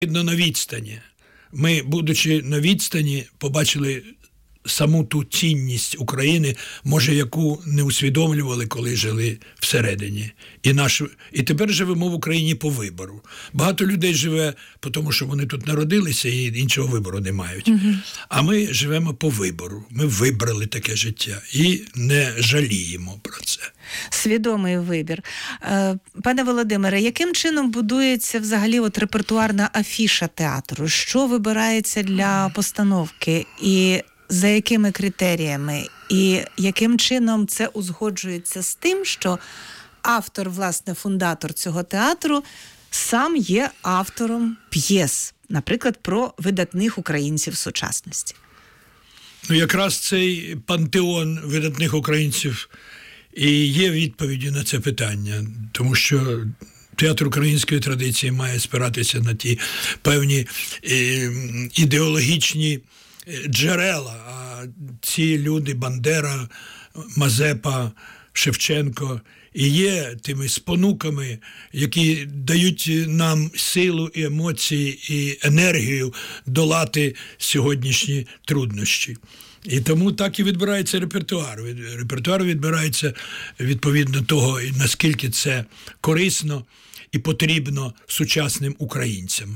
На відстані. Ми, будучи на відстані, побачили саму ту цінність України, може, яку не усвідомлювали, коли жили всередині. І тепер живемо в Україні по вибору. Багато людей живе, тому що вони тут народилися і іншого вибору не мають. Угу. А ми живемо по вибору. Ми вибрали таке життя і не жаліємо про це. Свідомий вибір. Пане Володимире, яким чином будується взагалі репертуарна афіша театру? Що вибирається для постановки? І за якими критеріями? І яким чином це узгоджується з тим, що автор, власне, фундатор цього театру сам є автором п'єс, наприклад, про видатних українців сучасності? Якраз цей пантеон видатних українців і є відповіддю на це питання, тому що театр української традиції має спиратися на ті певні ідеологічні джерела, а ці люди, Бандера, Мазепа, Шевченко, і є тими спонуками, які дають нам силу і емоції, і енергію долати сьогоднішні труднощі. І тому так і відбирається репертуар. Репертуар відбирається відповідно того, наскільки це корисно і потрібно сучасним українцям.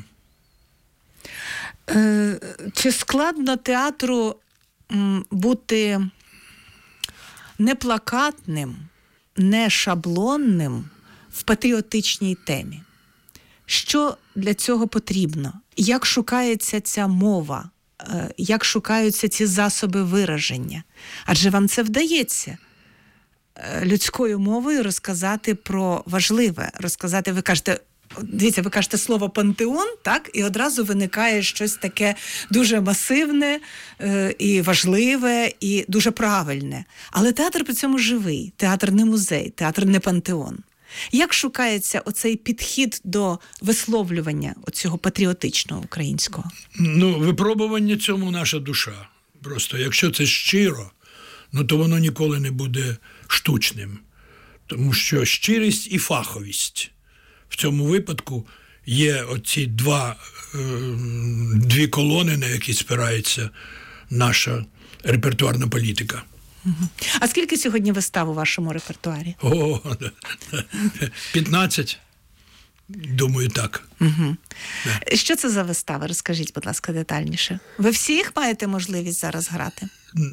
Чи складно театру бути не плакатним, не шаблонним в патріотичній темі? Що для цього потрібно? Як шукається ця мова? Як шукаються ці засоби вираження? Адже вам це вдається людською мовою розказати про важливе, розказати, ви кажете слово «пантеон», так? І одразу виникає щось таке дуже масивне і важливе, і дуже правильне. Але театр при цьому живий, театр не музей, театр не пантеон. Як шукається оцей підхід до висловлювання оцього патріотичного українського? Випробування цьому наша душа. Просто якщо це щиро, то воно ніколи не буде штучним. Тому що щирість і фаховість в цьому випадку є оці дві колони, на які спирається наша репертуарна політика. А скільки сьогодні вистав у вашому репертуарі? 15. Думаю, так. Угу. Да. Що це за вистави? Розкажіть, будь ласка, детальніше. Ви всі їх маєте можливість зараз грати?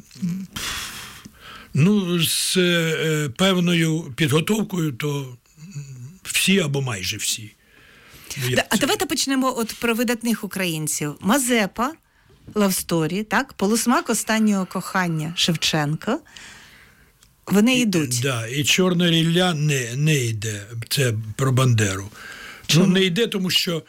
З певною підготовкою, то всі або майже всі. А давайте почнемо про видатних українців. Мазепа, Лавсторі, так? Полусмак останнього кохання Шевченко. Вони йдуть. Так, і Чорна рілля не йде. Це про Бандеру. Не йде, тому що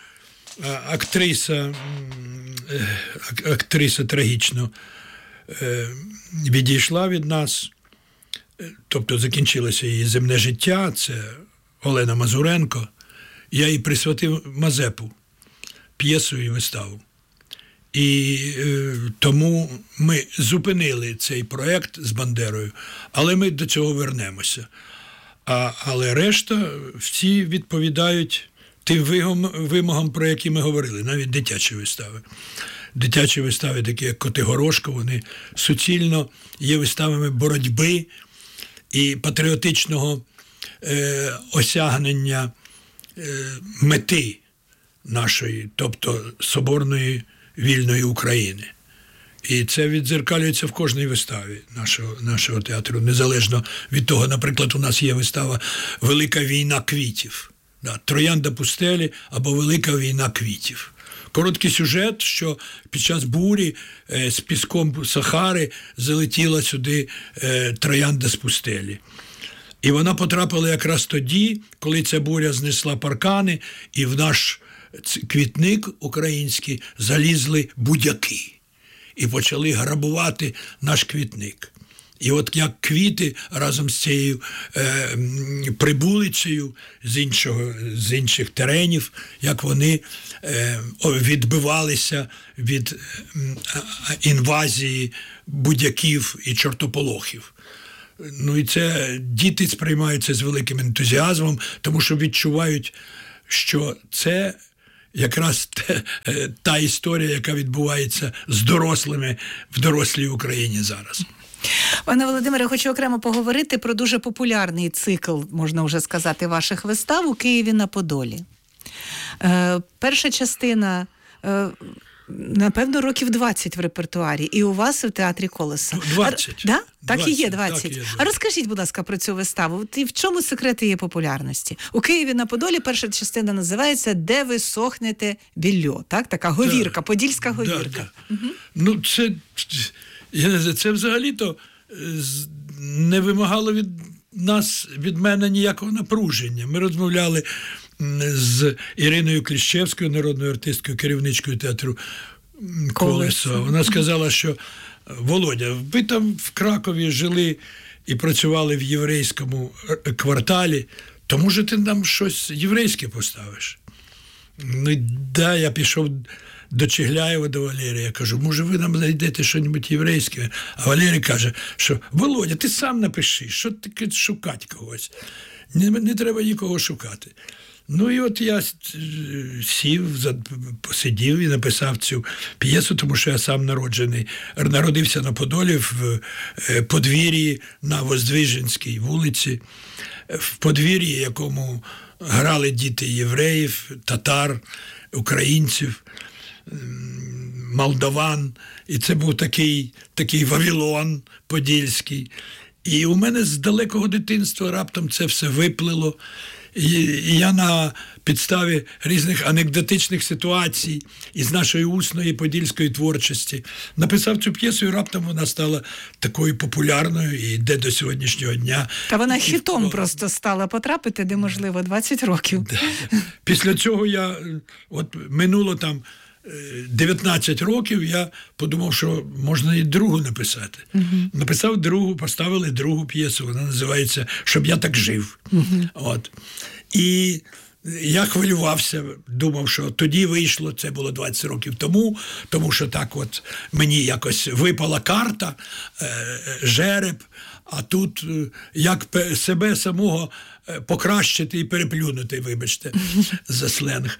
актриса трагічно відійшла від нас. Тобто закінчилося її земне життя. Це Олена Мазуренко. Я їй присвятив Мазепу, п'єсу і виставу. І тому ми зупинили цей проєкт з Бандерою, але ми до цього вернемося. Але решта всі відповідають тим вимогам, про які ми говорили, навіть дитячі вистави. Дитячі вистави, такі як «Котигорошко», вони суцільно є виставами боротьби і патріотичного осягнення мети нашої, тобто соборної вільної України. І це віддзеркалюється в кожній виставі нашого театру, незалежно від того, наприклад, у нас є вистава «Велика війна квітів», «Троянда пустелі» або «Велика війна квітів». Короткий сюжет, що під час бурі з піском Сахари залетіла сюди троянда з пустелі. І вона потрапила якраз тоді, коли ця буря знесла паркани, і в наш квітник український залізли будяки і почали грабувати наш квітник. І от як квіти разом з цією прибулицею з інших теренів, як вони відбивалися від інвазії будяків і чортополохів. І це діти сприймають це з великим ентузіазмом, тому що відчувають, що це якраз та історія, яка відбувається з дорослими в дорослій Україні зараз. Пане Володимире, хочу окремо поговорити про дуже популярний цикл, можна вже сказати, ваших вистав у Києві на Подолі. Перша частина, напевно, років 20 в репертуарі, і у вас в театрі «Колесо». 20. Да? Так 20, і є 20. так і є. А розкажіть, будь ласка, про цю виставу. І в чому секрет її популярності? У Києві на Подолі перша частина називається «Де ви сохнете більо». Так? Така говірка, подільська говірка. Да. Ну, це взагалі-то не вимагало від мене ніякого напруження. Ми розмовляли з Іриною Кліщевською, народною артисткою, керівничкою театру «Колесо». Вона сказала, що Володя, ви там в Кракові жили і працювали в єврейському кварталі, то може ти нам щось єврейське поставиш? Ну, да, я пішов до Чигляєва, до Валерія, кажу, може ви нам знайдете щось єврейське? А Валерій каже, що Володя, ти сам напиши, що таке шукати когось? Не треба нікого шукати. Ну і от я посидів і написав цю п'єсу, тому що я сам народився на Подолі в подвір'ї на Воздвиженській вулиці, в подвір'ї, якому грали діти євреїв, татар, українців, молдаван. І це був такий Вавилон подільський. І у мене з далекого дитинства раптом це все виплило. І я на підставі різних анекдотичних ситуацій із нашої усної подільської творчості написав цю п'єсу, і раптом вона стала такою популярною і йде до сьогоднішнього дня. Та вона хітом просто стала потрапити, де, можливо, 20 років. Після цього минуло там 19 років, я подумав, що можна і другу написати. Написав другу, поставили другу п'єсу, вона називається «Щоб я так жив». От. І я хвилювався, думав, що тоді вийшло, це було 20 років тому що так от мені якось випала карта, жереб, а тут як себе самого покращити і переплюнути, вибачте, за сленг.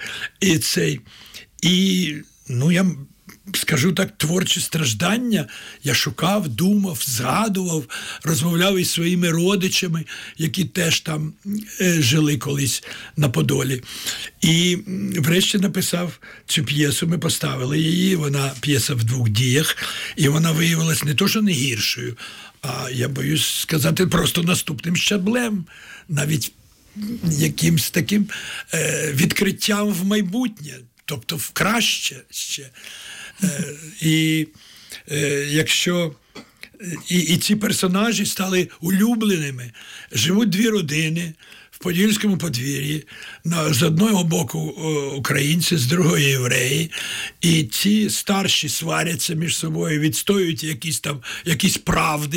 І я скажу так, творчі страждання я шукав, думав, згадував, розмовляв із своїми родичами, які теж там жили колись на Подолі. І врешті написав цю п'єсу, ми поставили її, вона п'єса в 2 діях, і вона виявилась не то, що не гіршою, а я боюсь сказати, просто наступним щаблем, навіть якимсь таким відкриттям в майбутнє. Тобто в краще ще. І ці персонажі стали улюбленими. Живуть 2 родини в подільському подвір'ї. З одного боку українці, з другого євреї. І ці старші сваряться між собою, відстоюють якісь правди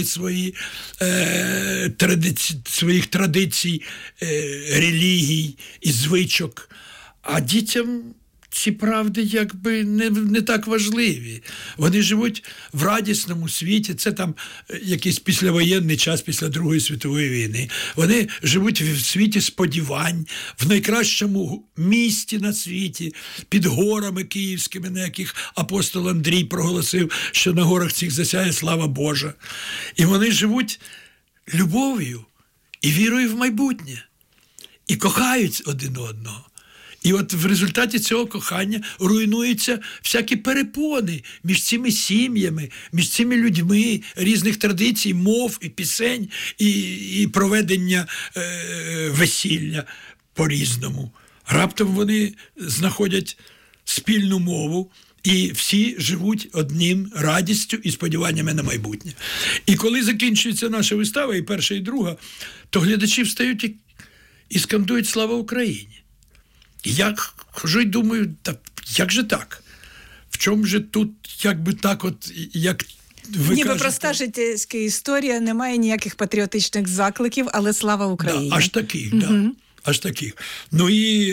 своїх традицій, релігій і звичок. А дітям ці правди якби не так важливі. Вони живуть в радісному світі, це там якийсь післявоєнний час після Другої світової війни. Вони живуть в світі сподівань, в найкращому місті на світі, під горами київськими, на яких апостол Андрій проголосив, що на горах цих засяє слава Божа. І вони живуть любов'ю і вірою в майбутнє. І кохають один одного. І от в результаті цього кохання руйнуються всякі перепони між цими сім'ями, між цими людьми різних традицій, мов і пісень, і проведення весілля по-різному. Раптом вони знаходять спільну мову, і всі живуть одним радістю і сподіваннями на майбутнє. І коли закінчується наша вистава, і перша, і друга, то глядачі встають і скандують «Слава Україні!». І я хожу і думаю, як же так? В чому же тут, якби так от, як ви ніби кажете? проста життєвська історія, немає ніяких патріотичних закликів, але слава Україні. Да, аж таких, да. Аж таких. Ну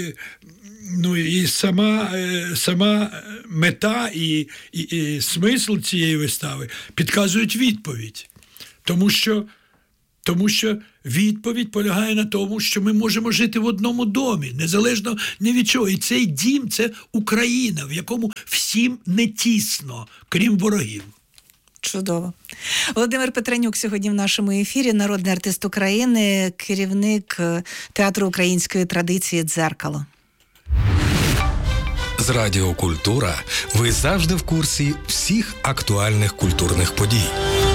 і сама мета і смисл цієї вистави підказують відповідь. Тому що відповідь полягає на тому, що ми можемо жити в одному домі, незалежно ні від чого. І цей дім – це Україна, в якому всім не тісно, крім ворогів. Чудово. Володимир Петренюк сьогодні в нашому ефірі, народний артист України, керівник театру української традиції «Дзеркало». З Радіо Культура ви завжди в курсі всіх актуальних культурних подій.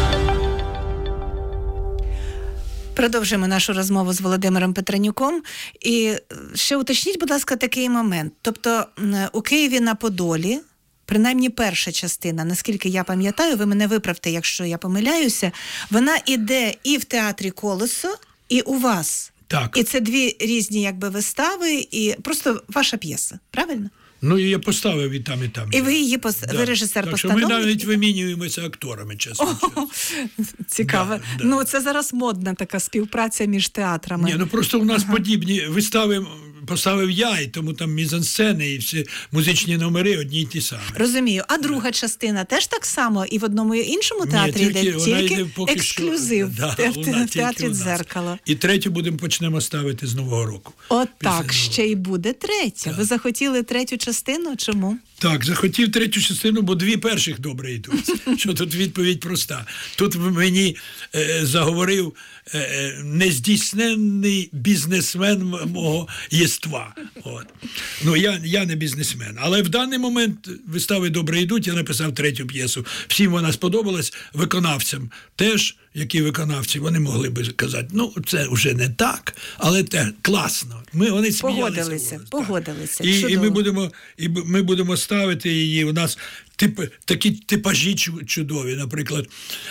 Продовжуємо нашу розмову з Володимиром Петренюком. І ще уточніть, будь ласка, такий момент. Тобто у Києві на Подолі, принаймні перша частина, наскільки я пам'ятаю, ви мене виправте, якщо я помиляюся, вона іде і в театрі «Колесо», і у вас. Так. І це дві різні якби вистави, і просто ваша п'єса, правильно? Ну, і я поставив і там, і там. І ви її ви режисер-постановник? Так що ми навіть вимінюємося акторами, чесно. Цікаво. Да. Ну, це зараз модна така співпраця між театрами. Ні, ну просто у нас подібні вистави поставив я, і тому там мізансцени і всі музичні номери одні й ті самі. Розумію. А друга частина теж так само і в одному і іншому театрі йде? Тільки ексклюзив в театрі «Дзеркало». І третю почнемо ставити з Нового року. От так, ще й буде третя. Так. Ви захотіли третю частину? Чому? Так, захотів третю частину, бо дві перших добре йдуть. Що тут відповідь проста. Тут мені заговорив нездійсненний бізнесмен мого єства. От. Ну, я не бізнесмен. Але в даний момент вистави добре йдуть, я написав третю п'єсу. Всім вона сподобалась, виконавцям теж, які виконавці, вони могли би казати, ну, це вже не так, але те класно. Вони сміялися. Погодилися. І ми будемо ставити її. У нас такі типажі чудові, наприклад,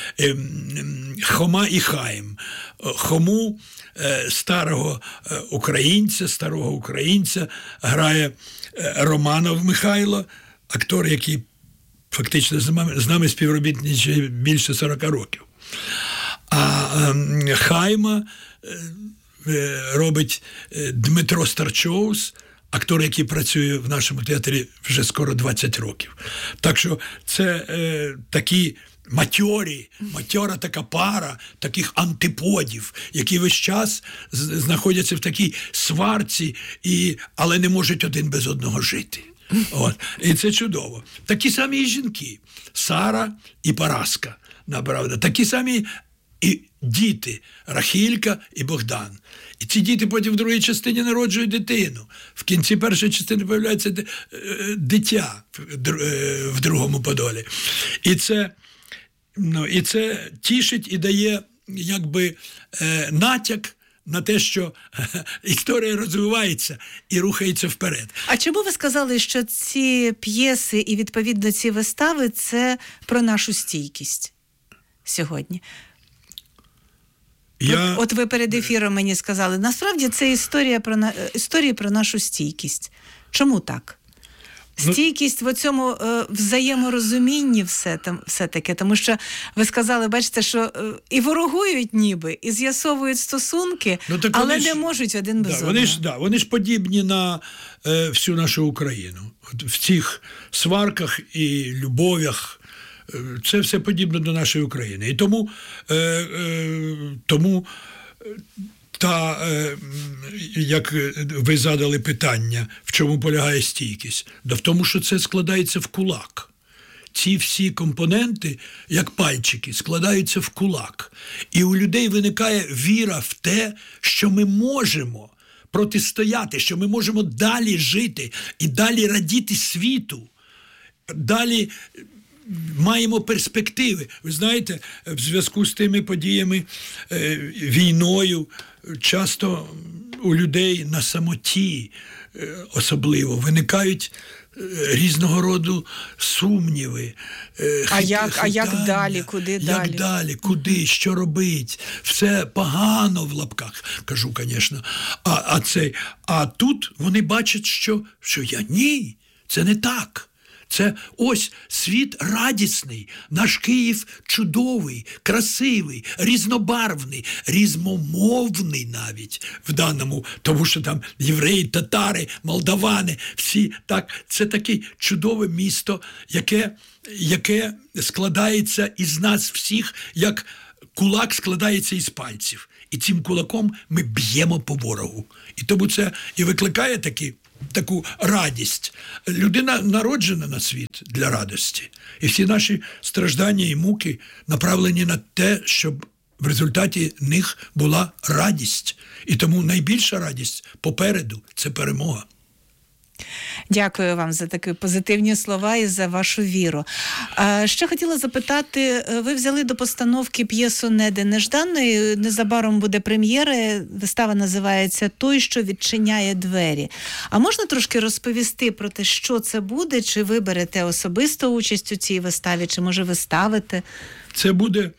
Хома і Хаїм. Хому, старого українця, грає Романов Михайло, актор, який фактично з нами співробітничає більше 40 років. А Хайма робить Дмитро Старчоус, актор, який працює в нашому театрі вже скоро 20 років. Так що це такі матьора така пара, таких антиподів, які весь час знаходяться в такій сварці, але не можуть один без одного жити. От. І це чудово. Такі самі і жінки. Сара і Параска. Направда. Такі самі і діти. Рахілька і Богдан. І ці діти потім в другій частині народжують дитину. В кінці першої частини появляється дитя в другому Подолі. І це тішить і дає якби натяк на те, що історія розвивається і рухається вперед. А чому ви сказали, що ці п'єси і, відповідно, ці вистави – це про нашу стійкість сьогодні? От ви перед ефіром мені сказали, насправді це історії про нашу стійкість. Чому так? Стійкість в цьому взаєморозумінні все-таки, тому що ви сказали, бачите, що і ворогують ніби, і з'ясовують стосунки, але не можуть один без одного. Вони ж подібні на всю нашу Україну. От в цих сварках і любов'ях це все подібно до нашої України. І тому як ви задали питання, в чому полягає стійкість? В тому, що це складається в кулак. Ці всі компоненти, як пальчики, складаються в кулак. І у людей виникає віра в те, що ми можемо протистояти, що ми можемо далі жити і далі радіти світу, далі маємо перспективи. Ви знаєте, в зв'язку з тими подіями, війною, часто у людей на самоті особливо виникають різного роду сумніви. А як далі? Куди далі? Як далі? Куди? Що робить? Все погано в лапках, кажу, звісно. А тут вони бачать, що ні, це не так. Це ось світ радісний, наш Київ чудовий, красивий, різнобарвний, різномовний навіть в даному, тому що там євреї, татари, молдавани, всі так. Це таке чудове місто, яке складається із нас всіх, як кулак складається із пальців. і цим кулаком ми б'ємо по ворогу. І тому це і викликає таку радість. Людина народжена на світ для радості. І всі наші страждання і муки направлені на те, щоб в результаті них була радість. І тому найбільша радість попереду – це перемога. Дякую вам за такі позитивні слова і за вашу віру. Ще хотіла запитати, ви взяли до постановки п'єсу «Неде нежданої», незабаром буде прем'єра, вистава називається «Той, що відчиняє двері». А можна трошки розповісти про те, що це буде, чи ви берете особисто участь у цій виставі, чи може ви ставите? Це буде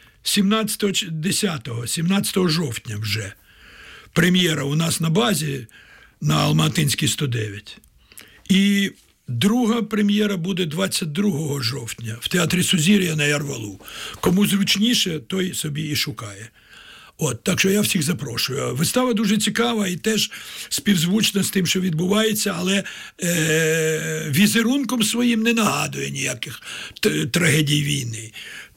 17 жовтня вже. Прем'єра у нас на базі на Алматинській 109. І друга прем'єра буде 22 жовтня в Театрі Сузір'я на Ярвалу. Кому зручніше, той собі і шукає. Так що я всіх запрошую. Вистава дуже цікава і теж співзвучна з тим, що відбувається, але візерунком своїм не нагадує ніяких трагедій війни.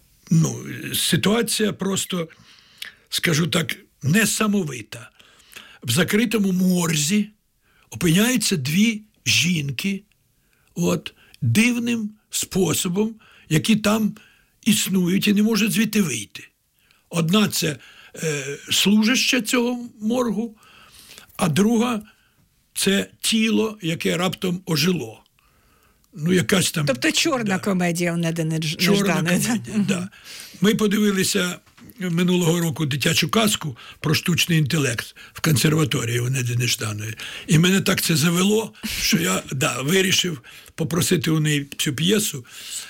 Ситуація просто, скажу так, несамовита. В закритому морзі опиняються дві жінки дивним способом, які там існують і не можуть звідти вийти. Одна – це служаща цього моргу, а друга – це тіло, яке раптом ожило. Якась там... Тобто чорна комедія в «Неде нежданої». Чорна комедія, да. Ми подивилися минулого року дитячу казку про штучний інтелект в консерваторії у «Неде нежданої». І мене так це завело, що я вирішив попросити у неї цю п'єсу,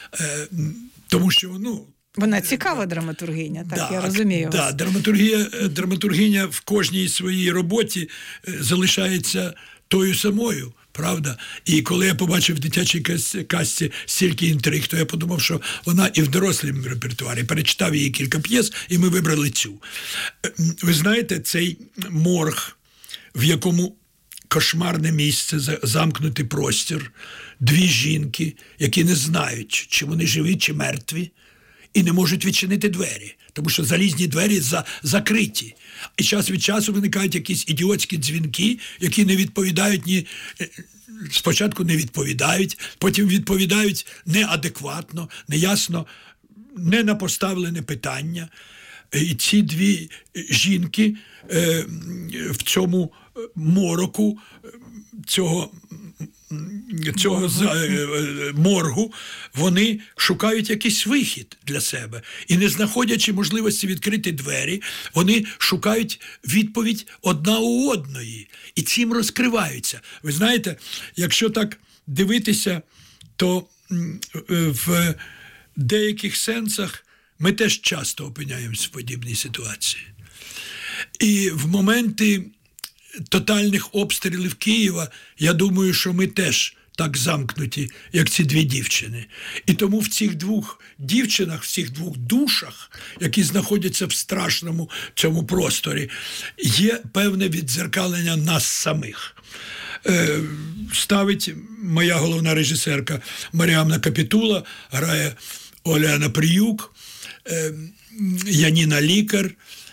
тому що, вона цікава драматургиня, так, я розумію. Так, драматургиня в кожній своїй роботі залишається тою самою, правда? І коли я побачив в дитячій казці стільки інтриг, то я подумав, що вона і в дорослому репертуарі. Перечитав її кілька п'єс, і ми вибрали цю. Ви знаєте, цей морг, в якому кошмарне місце, замкнутий простір, дві жінки, які не знають, чи вони живі, чи мертві, і не можуть відчинити двері, тому що залізні двері закриті. І час від часу виникають якісь ідіотські дзвінки, які не відповідають спочатку не відповідають, потім відповідають неадекватно, неясно, не на поставлене питання. І ці дві жінки в цьому мороку цього моргу, вони шукають якийсь вихід для себе. І не знаходячи можливості відкрити двері, вони шукають відповідь одна у одної. І цим розкриваються. Ви знаєте, якщо так дивитися, то в деяких сенсах ми теж часто опиняємося в подібній ситуації. І в моменти тотальних обстрілів Києва, я думаю, що ми теж так замкнуті, як ці дві дівчини. І тому в цих двох дівчинах, в цих двох душах, які знаходяться в страшному цьому просторі, є певне віддзеркалення нас самих. Ставить моя головна режисерка Маріамна Капітула, грає Оляна Приюк, Яніна Лікар,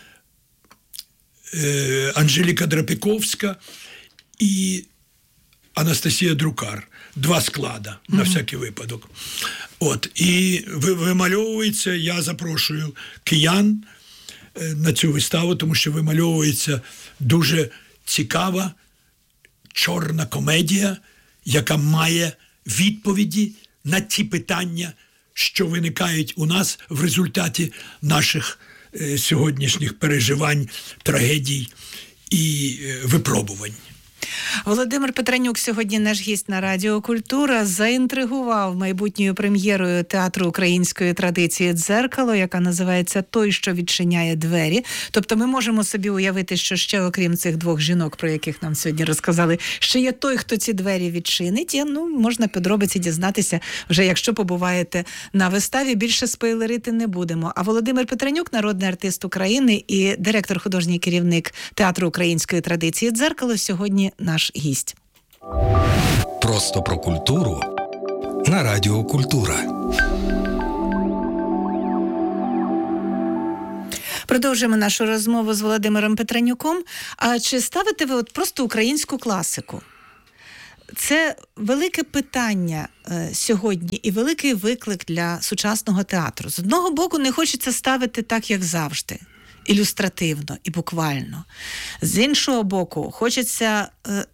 Анжеліка Драпіковська і Анастасія Друкар. Два склада, на всякий випадок. І вимальовується, я запрошую киян на цю виставу, тому що вимальовується дуже цікава чорна комедія, яка має відповіді на ті питання, що виникають у нас в результаті наших сьогоднішніх переживань, трагедій і випробувань. Володимир Петренюк сьогодні наш гість на Радіо Культура, заінтригував майбутньою прем'єрою Театру української традиції «Дзеркало», яка називається «Той, що відчиняє двері». Тобто ми можемо собі уявити, що ще окрім цих двох жінок, про яких нам сьогодні розказали, ще є той, хто ці двері відчинить. І, можна подробиці дізнатися вже, якщо побуваєте на виставі. Більше спойлерити не будемо. А Володимир Петренюк, народний артист України і директор, художній керівник Театру української традиції «Дзеркало», сьогодні наш гість. Просто про культуру на Радіо Культура. Продовжуємо нашу розмову з Володимиром Петренюком. А чи ставите ви от просто українську класику? Це велике питання сьогодні і великий виклик для сучасного театру. З одного боку, не хочеться ставити так, як завжди, ілюстративно і буквально. З іншого боку, хочеться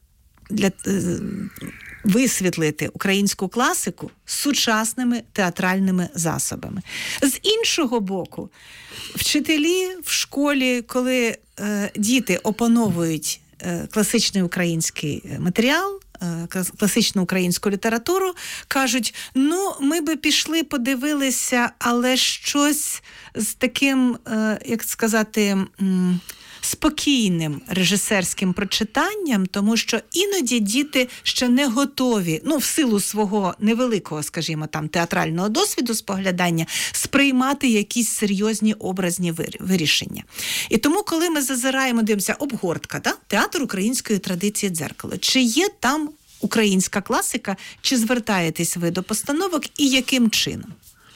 висвітлити українську класику сучасними театральними засобами. З іншого боку, вчителі в школі, коли діти опановують класичний український матеріал, класичну українську літературу, кажуть, ми би пішли, подивилися, але щось з таким, як сказати, спокійним режисерським прочитанням, тому що іноді діти ще не готові, в силу свого невеликого, скажімо, там, театрального досвіду споглядання, сприймати якісь серйозні образні вирішення. І тому, коли ми зазираємо, дивимося, обгортка, театр української традиції «Дзеркало». Чи є там українська класика, чи звертаєтесь ви до постановок і яким чином?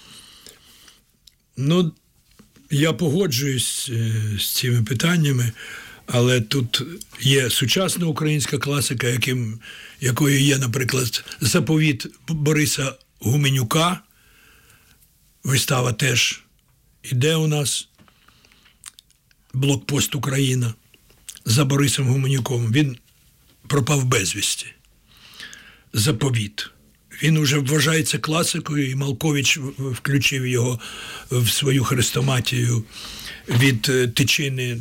Я погоджуюсь з цими питаннями, але тут є сучасна українська класика, якою є, наприклад, «Заповіт» Бориса Гуменюка. Вистава теж іде у нас, «Блокпост Україна» за Борисом Гуменюком. Він пропав безвісті. «Заповіт». Він уже вважається класикою, і Малкович включив його в свою хрестоматію від Тичини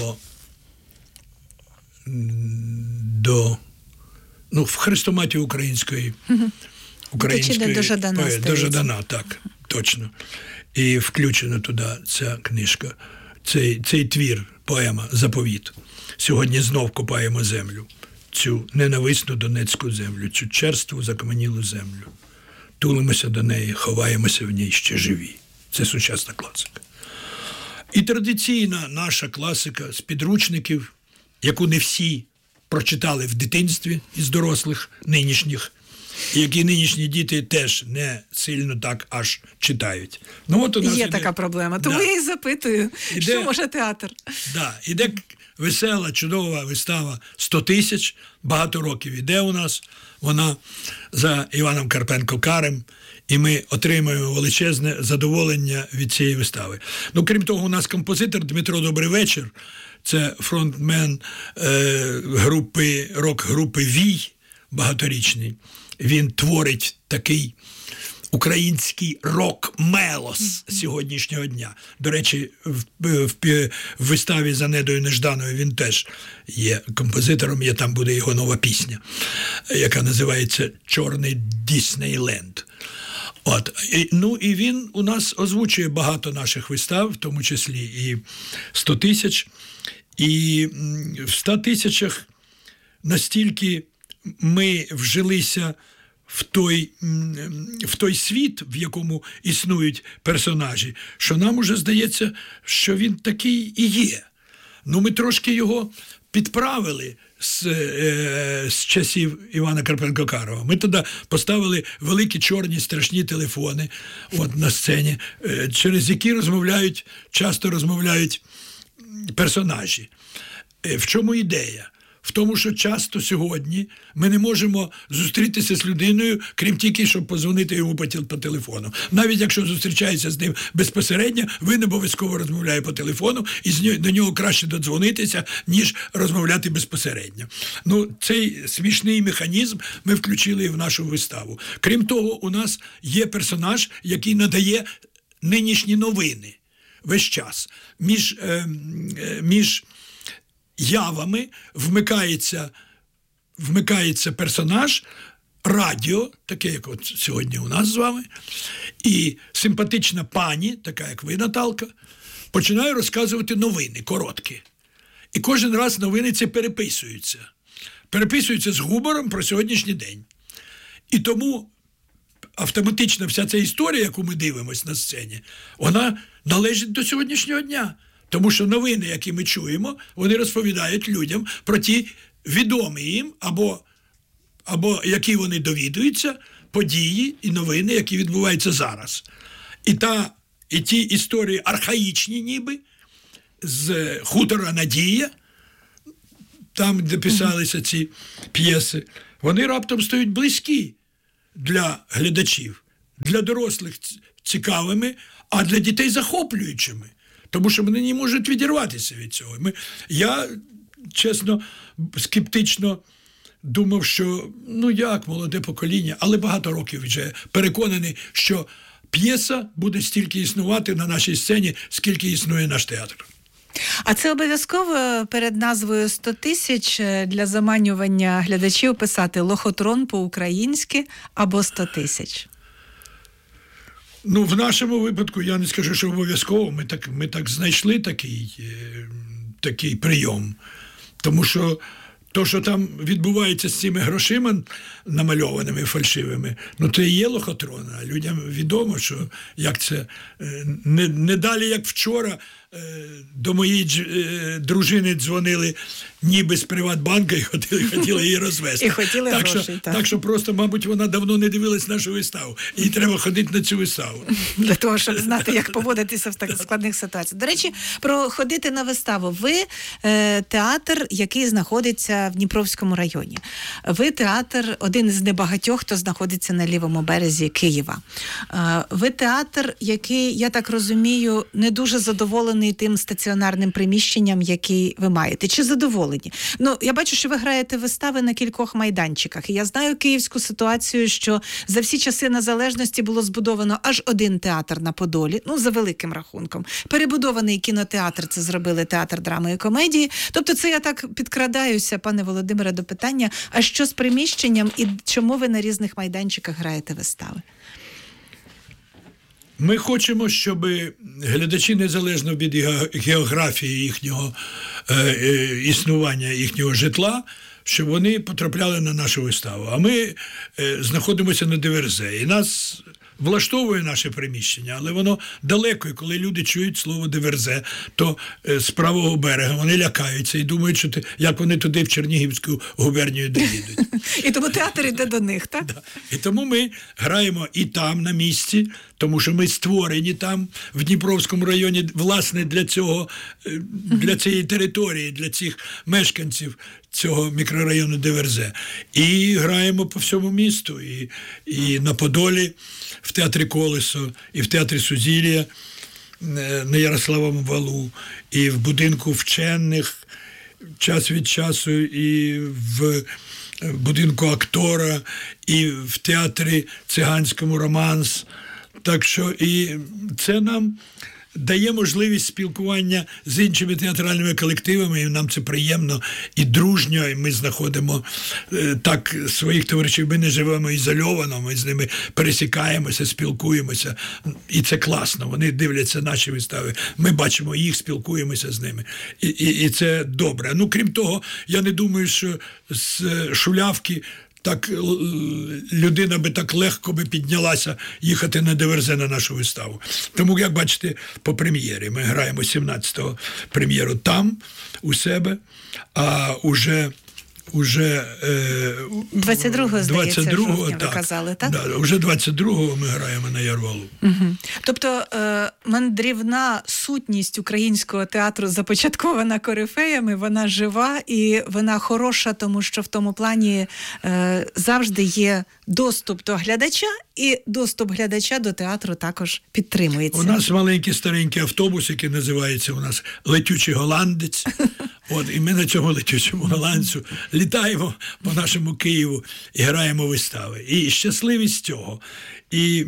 в хрестоматію української Тичини до Жадана, так, точно. І включена туди ця книжка, цей твір, поема «Заповіт». Сьогодні знов копаємо землю. Цю ненависну донецьку землю, цю черству закам'янілу землю. Тулимося до неї, ховаємося в ній ще живі. Це сучасна класика. І традиційна наша класика з підручників, яку не всі прочитали в дитинстві із дорослих нинішніх, і які нинішні діти теж не сильно так аж читають. От у нас є така проблема, тому я і запитую, що може театр? Іде весела, чудова вистава «100 тисяч», багато років іде у нас, вона за Іваном Карпенко-Карим, і ми отримуємо величезне задоволення від цієї вистави. Крім того, у нас композитор Дмитро Добрий вечір, це фронтмен рок-групи «Вій» багаторічний. Він творить такий український рок-мелос сьогоднішнього дня. До речі, в виставі «За Недою Нежданою» він теж є композитором, там буде його нова пісня, яка називається «Чорний Діснейленд». І він у нас озвучує багато наших вистав, в тому числі і «100 тисяч». І в «100 тисячах» настільки ми вжилися в той світ, в якому існують персонажі, що нам уже здається, що він такий і є. Ми трошки його підправили з часів Івана Карпенко-Карова. Ми тоді поставили великі чорні страшні телефони на сцені, через які часто розмовляють персонажі. В чому ідея? В тому, що часто сьогодні ми не можемо зустрітися з людиною, крім тільки, щоб подзвонити йому по телефону. Навіть якщо зустрічається з ним безпосередньо, він обов'язково розмовляє по телефону, і до нього краще додзвонитися, ніж розмовляти безпосередньо. Цей смішний механізм ми включили в нашу виставу. Крім того, у нас є персонаж, який надає нинішні новини весь час. Між явами вмикається персонаж, радіо, таке, як сьогодні у нас з вами, і симпатична пані, така як ви, Наталка, починає розказувати новини, короткі. І кожен раз новини ці переписуються з гумором про сьогоднішній день. І тому автоматично вся ця історія, яку ми дивимося на сцені, вона належить до сьогоднішнього дня. Тому що новини, які ми чуємо, вони розповідають людям про ті відомі їм, або які вони довідуються, події і новини, які відбуваються зараз. І ті історії архаїчні ніби, з «Хутора Надія», там, де писалися ці п'єси, вони раптом стають близькі для глядачів, для дорослих цікавими, а для дітей захоплюючими. Тому що вони не можуть відірватися від цього. Я, чесно, скептично думав, що, як, молоде покоління, але багато років вже переконаний, що п'єса буде стільки існувати на нашій сцені, скільки існує наш театр. А це обов'язково перед назвою «100 тисяч» для заманювання глядачів писати «Лохотрон» по-українськи або «100 тисяч»? В нашому випадку я не скажу, що обов'язково. Ми так знайшли такий прийом. Тому що то, що там відбувається з цими грошима намальованими, фальшивими, це і є лохотрон. А людям відомо, що як це не далі, як вчора, до моєї дружини дзвонили ніби з Приватбанка і хотіли її розвести. І хотіли грошей. Так що просто, мабуть, вона давно не дивилась нашу виставу. Їй треба ходити на цю виставу. Для того, щоб знати, як поводитися в таких складних ситуаціях. До речі, про ходити на виставу. Ви театр, який знаходиться в Дніпровському районі. Ви театр, один із небагатьох, хто знаходиться на лівому березі Києва. Ви театр, який, я так розумію, не дуже задоволений тим стаціонарним приміщенням, який ви маєте. Чи задоволені? Я бачу, що ви граєте вистави на кількох майданчиках. І я знаю київську ситуацію, що за всі часи незалежності було збудовано аж один театр на Подолі, за великим рахунком. Перебудований кінотеатр, це зробили театр драми і комедії. Тобто це я так підкрадаюся, пане Володимире, до питання, а що з приміщенням і чому ви на різних майданчиках граєте вистави? Ми хочемо, щоб глядачі, незалежно від географії їхнього існування, їхнього житла, щоб вони потрапляли на нашу виставу. А ми знаходимося на Диверзе. І нас влаштовує наше приміщення, але воно далеко. І коли люди чують слово Диверзе, то з правого берега вони лякаються і думають, що як вони туди, в Чернігівську губернію, доїдуть. І тому театр йде до них, так? Да. І тому ми граємо і там, на місці, тому що ми створені там, в Дніпровському районі, власне, для цієї території, для цих мешканців цього мікрорайону Диверзе. І граємо по всьому місту. І на Подолі, в театрі «Колесо», і в театрі «Сузір'я» на Ярославому Валу, і в будинку вчених час від часу, і в будинку актора, і в театрі циганському «Романс». Так що і це нам дає можливість спілкування з іншими театральними колективами, і нам це приємно і дружньо, і ми знаходимо так своїх товаришів. Ми не живемо ізольовано, ми з ними пересікаємося, спілкуємося, і це класно. Вони дивляться наші вистави, ми бачимо їх, спілкуємося з ними. І це добре. Крім того, я не думаю, що з Шулявки так людина би так легко би піднялася їхати на Диверзе на нашу виставу. Тому, як бачите, по прем'єрі. Ми граємо 17-го прем'єру там, у себе, а уже 22-го, здається, жовтня ви казали, так? Да, вже 22-го ми граємо на Ярвалу. Угу. Тобто мандрівна сутність українського театру започаткована корифеями, вона жива і вона хороша, тому що в тому плані завжди є доступ до глядача, і доступ глядача до театру також підтримується. У нас маленький старенький автобус, який називається у нас «Летючий голландець». І ми на цьому летючому голландцю літаємо по нашому Києву і граємо вистави. І щасливі з цього. І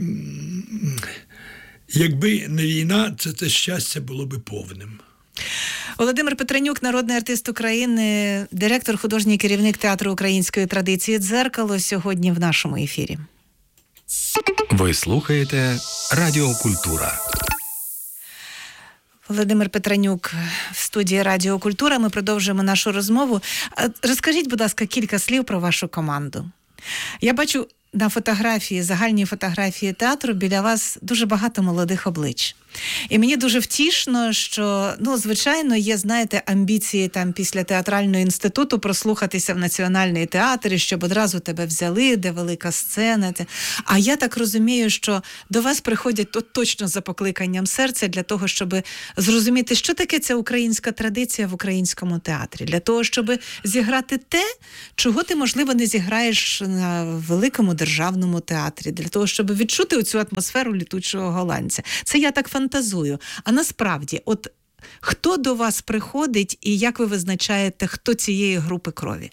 якби не війна, це щастя було би повним. Володимир Петренюк, народний артист України, директор, художній керівник театру української традиції «Дзеркало», сьогодні в нашому ефірі. Ви слухаєте Радіо Культура. Володимир Петренюк в студії Радіо Культура. Ми продовжуємо нашу розмову. Розкажіть, будь ласка, кілька слів про вашу команду. Я бачу на фотографії, загальній фотографії театру біля вас дуже багато молодих облич. І мені дуже втішно, що, звичайно, є, знаєте, амбіції там після театрального інституту прослухатися в Національний театр, щоб одразу тебе взяли, де велика сцена. А я так розумію, що до вас приходять точно за покликанням серця для того, щоб зрозуміти, що таке ця українська традиція в українському театрі. Для того, щоб зіграти те, чого ти, можливо, не зіграєш на великому державному театрі. Для того, щоб відчути оцю атмосферу літучого голландця. Це я так фантазую. А насправді, от хто до вас приходить і як ви визначаєте, хто цієї групи крові?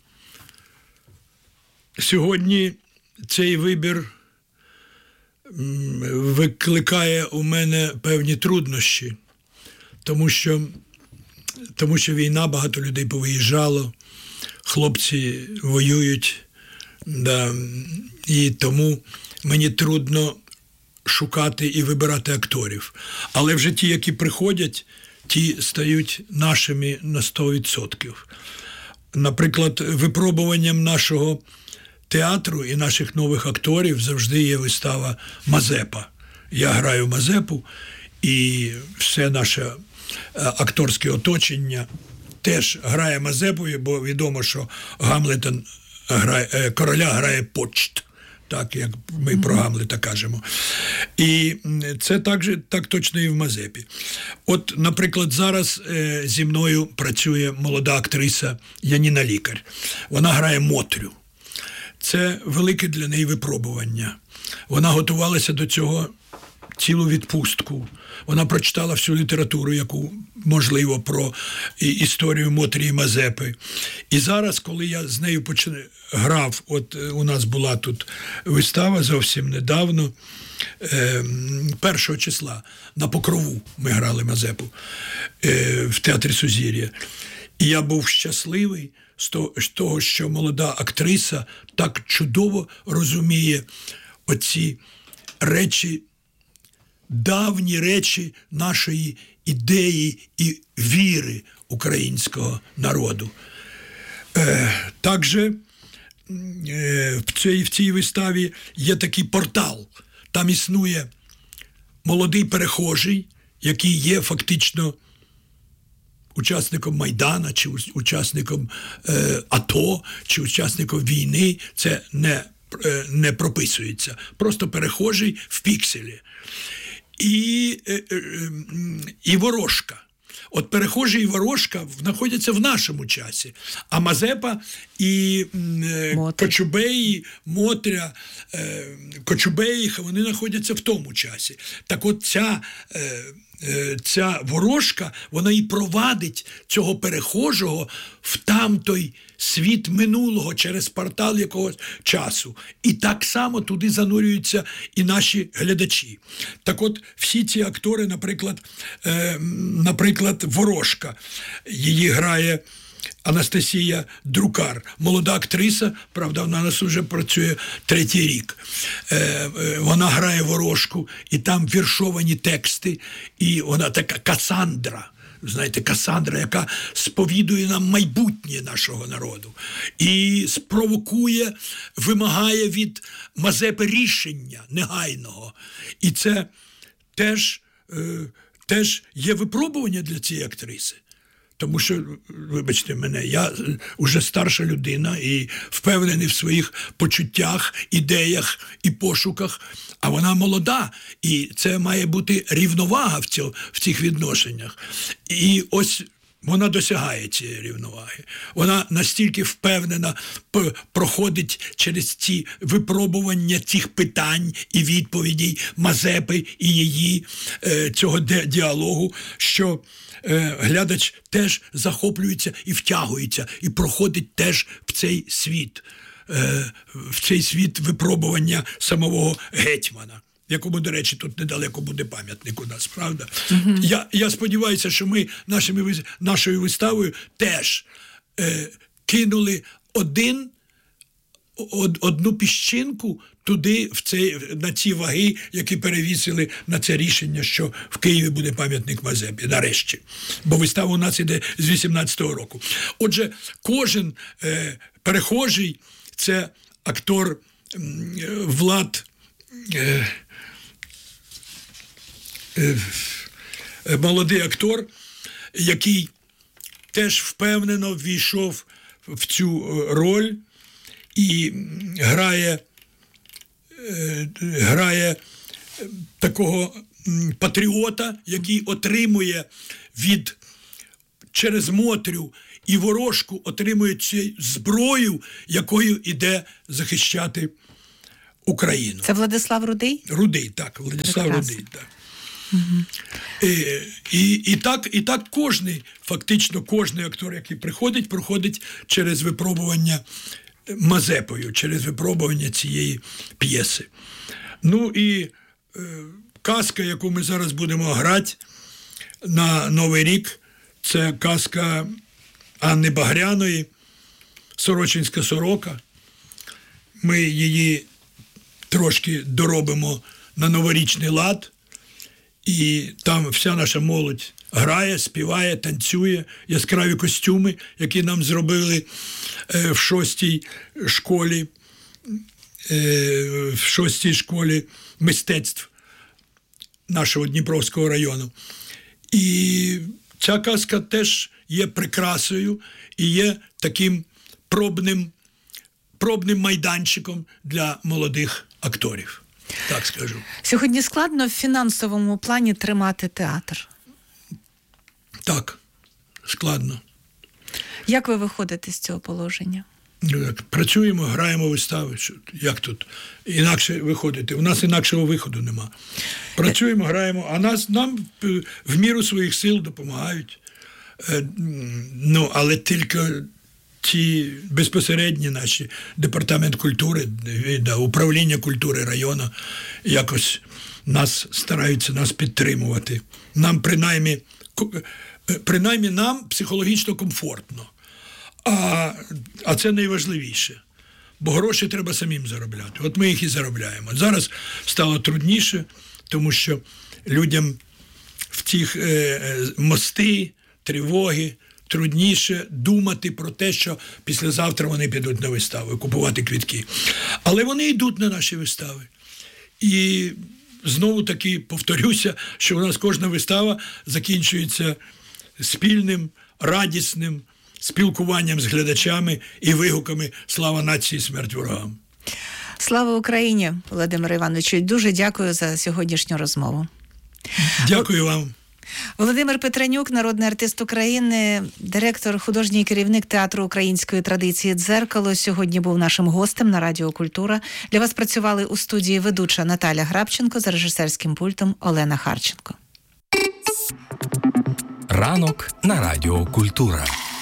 Сьогодні цей вибір викликає у мене певні труднощі, тому що війна, багато людей повиїжджало, хлопці воюють, і тому мені трудно шукати і вибирати акторів. Але вже ті, які приходять, ті стають нашими на 100%. Наприклад, випробуванням нашого театру і наших нових акторів завжди є вистава «Мазепа». Я граю Мазепу, і все наше акторське оточення теж грає Мазепу, бо відомо, що Гамлета короля грає Почт. Так, як ми про Гамлета кажемо. І це так точно і в Мазепі. От, наприклад, зараз зі мною працює молода актриса Яніна Лікар. Вона грає Мотрю. Це велике для неї випробування. Вона готувалася до цього цілу відпустку. Вона прочитала всю літературу, яку можливо, про історію Мотрі і Мазепи. І зараз, коли я з нею грав, от у нас була тут вистава зовсім недавно, 1 числа на Покрову ми грали Мазепу в театрі Сузір'я. І я був щасливий з того, що молода актриса так чудово розуміє оці речі, давні речі нашої ідеї і віри українського народу. Також в цій виставі є такий портал. Там існує молодий перехожий, який є фактично учасником Майдана, чи учасником АТО, чи учасником війни. Це не прописується. Просто перехожий в пікселі. І ворожка. От перехожий і ворожка знаходяться в нашому часі. А Мазепа і Кочубеї, Мотря, Кочубеїха, вони знаходяться в тому часі. Так от ця ворожка, вона і провадить цього перехожого в тамтой світ минулого через портал якогось часу. І так само туди занурюються і наші глядачі. Так от всі ці актори, наприклад, ворожка, її грає Анастасія Друкар, молода актриса, правда, вона у нас вже працює 3-й рік. Вона грає ворожку, і там віршовані тексти, і вона така Касандра. Знаєте, Касандра, яка сповідує нам майбутнє нашого народу. І спровокує, вимагає від Мазепи рішення негайного. І це теж є випробування для цієї актриси. Тому що, вибачте мене, я вже старша людина і впевнений в своїх почуттях, ідеях і пошуках, а вона молода, і це має бути рівновага в цих відношеннях. І ось вона досягає цієї рівноваги. Вона настільки впевнена проходить через ці випробування цих питань і відповідей Мазепи і її цього діалогу, що глядач теж захоплюється і втягується, і проходить теж в цей світ випробування самого гетьмана, якому, до речі, тут недалеко буде пам'ятник у нас, правда? Я сподіваюся, що ми нашою виставою теж кинули одну піщинку туди, на ці ваги, які перевісили на це рішення, що в Києві буде пам'ятник Мазепі, нарешті. Бо вистава у нас іде з 18-го року. Отже, кожен перехожий – це актор Влад молодий актор, який теж впевнено ввійшов в цю роль і грає такого патріота, який отримує через Мотрю і ворожку отримує цю зброю, якою іде захищати Україну. Це Владислав Рудий? Рудий, так, Владислав Прекрасно. Рудий, так. Угу. І так фактично кожний актор, який проходить через випробування Мазепою, через випробування цієї п'єси. Ну і казка, яку ми зараз будемо грати на Новий рік, це казка Анни Багряної «Сорочинська сорока». Ми її трошки доробимо на новорічний лад, і там вся наша молодь грає, співає, танцює, яскраві костюми, які нам зробили в 6-й школі мистецтв нашого Дніпровського району. І ця казка теж є прикрасою і є таким пробним майданчиком для молодих акторів. Так скажу. Сьогодні складно в фінансовому плані тримати театр? Так, складно. Як ви виходите з цього положення? Працюємо, граємо вистави. Як тут інакше виходити? У нас інакшого виходу нема. Працюємо, граємо, а нам в міру своїх сил допомагають. Але тільки ті безпосередні наші департамент культури, управління культури району якось стараються нас підтримувати. Нам принаймні нам психологічно комфортно. А це найважливіше. Бо гроші треба самим заробляти. От ми їх і заробляємо. Зараз стало трудніше, тому що людям в ці мости, тривоги, трудніше думати про те, що післязавтра вони підуть на виставу, купувати квитки. Але вони йдуть на наші вистави. І знову таки повторюся, що у нас кожна вистава закінчується спільним, радісним спілкуванням з глядачами і вигуками «Слава нації, смерть ворогам». Слава Україні, Володимире Івановичу. Дуже дякую за сьогоднішню розмову. Дякую вам. Володимир Петренюк, народний артист України, директор, художній керівник театру української традиції «Дзеркало», сьогодні був нашим гостем на Радіо Культура. Для вас працювали у студії ведуча Наталя Грабченко, за режисерським пультом Олена Харченко. Ранок на Радіо Культура.